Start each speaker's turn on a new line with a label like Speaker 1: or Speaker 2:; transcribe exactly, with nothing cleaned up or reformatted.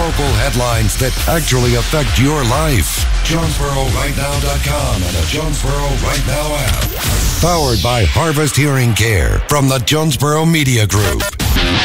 Speaker 1: Local headlines that actually affect your life. Jonesboro Right Now dot com and the Jonesboro Right Now app. Powered by Harvest Hearing Care from the Jonesboro Media Group.